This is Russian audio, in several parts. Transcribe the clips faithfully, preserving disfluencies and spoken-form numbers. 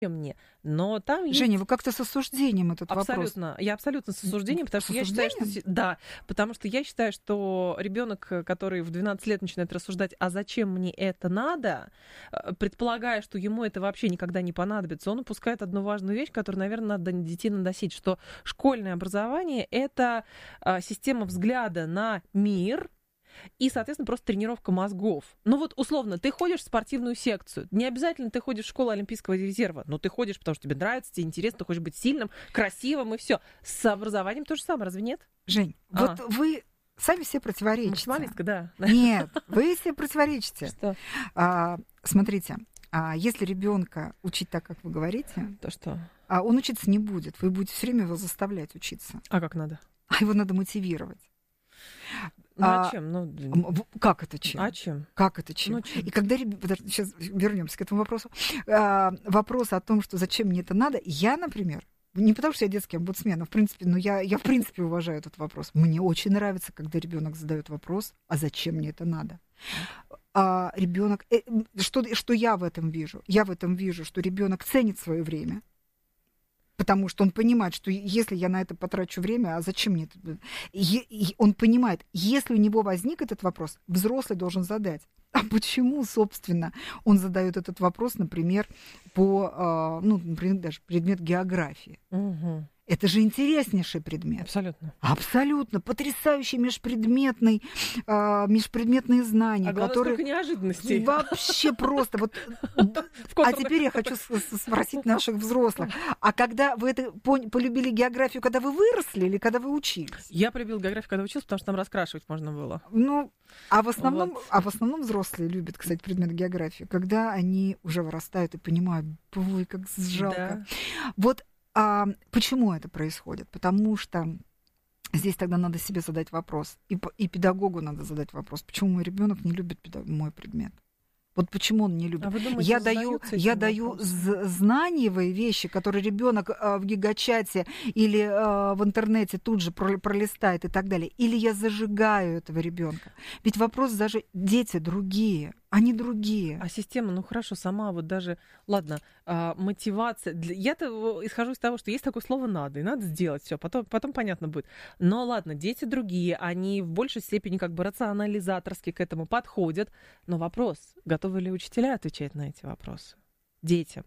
мне. Но там есть... Женя, вы как-то с осуждением этот абсолютно, вопрос. Я абсолютно с осуждением, потому с что осуждением? я считаю, что... Да, потому что я считаю, что ребенок, который в двенадцать лет начинает рассуждать, а зачем мне это надо, предполагая, что ему это вообще никогда не понадобится, он упускает одну важную вещь, которую, наверное, надо детей наносить, что школьное образование — это система взгляда на мир, и, соответственно, просто тренировка мозгов. Ну вот, условно, ты ходишь в спортивную секцию. Не обязательно ты ходишь в школу Олимпийского резерва, но ты ходишь, потому что тебе нравится, тебе интересно, ты хочешь быть сильным, красивым, и все. С образованием то же самое, разве нет? Жень, а. вот вы сами себе противоречите. Максималистка, да. Нет, вы себе противоречите. Что? А, смотрите, а если ребенка учить так, как вы говорите, то что? А он учиться не будет. Вы будете все время его заставлять учиться. А как надо? А его надо мотивировать. Ну, а, а чем? Ну, как это чем? А чем? Как это чем? Ну, чем? И когда подожди, сейчас вернемся к этому вопросу. А, вопрос о том, что зачем мне это надо, я, например, не потому что я детский омбудсмен, а в принципе, но я, я в принципе уважаю этот вопрос. Мне очень нравится, когда ребенок задает вопрос, а зачем мне это надо? А ребенок, э, что, что я в этом вижу? Я в этом вижу, что ребенок ценит свое время. Потому что он понимает, что если я на это потрачу время, а зачем мне это? И он понимает, если у него возник этот вопрос, взрослый должен задать. А почему, собственно, он задает этот вопрос, например, по, ну, например, даже предмет географии? Угу. Это же интереснейший предмет. Абсолютно. Абсолютно. Потрясающий межпредметный, э, межпредметные знания. А главное, которые... сколько неожиданностей. Вообще просто. Вот... А теперь я хочу спросить наших взрослых. А когда вы это полюбили географию, когда вы выросли или когда вы учились? Я полюбила географию, когда училась, потому что там раскрашивать можно было. Ну, а в основном, вот. а в основном взрослые любят, кстати, предмет географии, когда они уже вырастают и понимают, ой, как жалко. Да. Вот А почему это происходит? Потому что здесь тогда надо себе задать вопрос. И, и педагогу надо задать вопрос. Почему мой ребенок не любит педаг... мой предмет? Вот почему он не любит? А вы думаете, я даю, я даю знаниевые вещи, которые ребенок э, в гигачате или э, в интернете тут же пролистает и так далее. Или я зажигаю этого ребенка. Ведь вопрос даже дети другие. Они другие. А система, ну хорошо, сама вот даже, ладно, а, мотивация. Для... Я-то исхожу из того, что есть такое слово «надо», и надо сделать все, потом, потом понятно будет. Но ладно, дети другие, они в большей степени как бы рационализаторски к этому подходят. Но вопрос, готовы ли учителя отвечать на эти вопросы детям?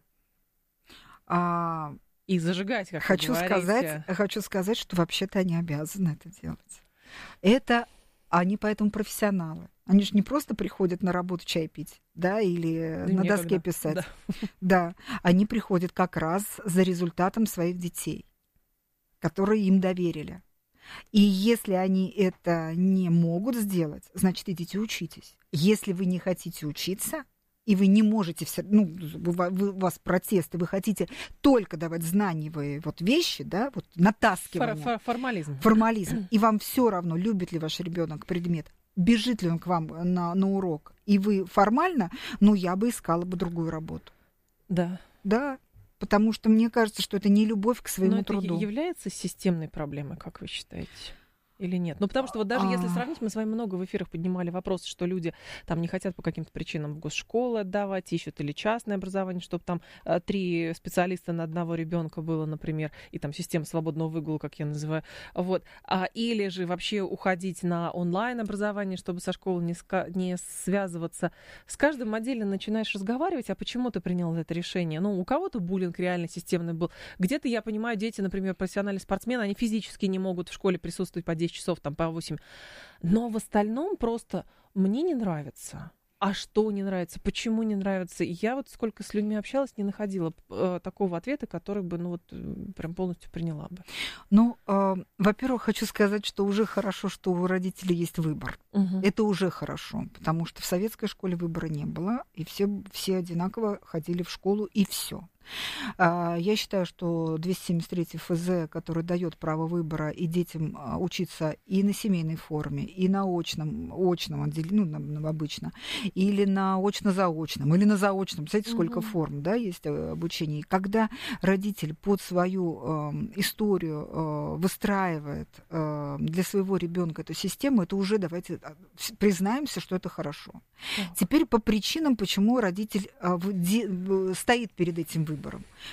А... И зажигать, как хочу вы говорите. сказать, хочу сказать, что вообще-то они обязаны это делать. Это они поэтому профессионалы. Они же не просто приходят на работу чай пить, да, или да на некогда. Доске писать. Да. да, они приходят как раз за результатом своих детей, которые им доверили. И если они это не могут сделать, значит, идите учитесь. Если вы не хотите учиться, и вы не можете, все, ну, вы, у вас протесты, вы хотите только давать знаниевые вот вещи, да, вот натаскивание. Фор- формализм. Формализм. И вам все равно, любит ли ваш ребенок предмет, бежит ли он к вам на, на урок, и вы формально, ну, я бы искала бы другую работу. Да. Да, потому что мне кажется, что это не любовь к своему Но труду. Это является системной проблемой, как вы считаете? Или нет? Ну, потому что вот даже если сравнить, мы с вами много в эфирах поднимали вопрос, что люди там не хотят по каким-то причинам в госшколы отдавать, ищут или частное образование, чтобы там э, три специалиста на одного ребенка было, например, и там система свободного выгула, как я называю. Вот. А, или же вообще уходить на онлайн-образование, чтобы со школы не, ска- не связываться. С каждым отдельно начинаешь разговаривать, а почему ты принял это решение? Ну, у кого-то буллинг реально системный был. Где-то, я понимаю, дети, например, профессиональные спортсмены, они физически не могут в школе присутствовать по десять часов, там, по восемь. Но в остальном просто мне не нравится. А что не нравится? Почему не нравится? И я вот сколько с людьми общалась, не находила э, такого ответа, который бы, ну вот, прям полностью приняла бы. Ну, э, во-первых, хочу сказать, что уже хорошо, что у родителей есть выбор. Угу. Это уже хорошо, потому что в советской школе выбора не было, и все, все одинаково ходили в школу, и все. Я считаю, что двести семьдесят третий эф зэ, который дает право выбора и детям учиться и на семейной форме, и на очном, очном отделении, ну, обычно, или на очно-заочном, или на заочном. Представляете, сколько угу. форм, да, есть обучения. И когда родитель под свою э, историю э, выстраивает э, для своего ребенка эту систему, это уже, давайте признаемся, что это хорошо. Так. Теперь по причинам, почему родитель э, в, де, стоит перед этим выбором. выбором.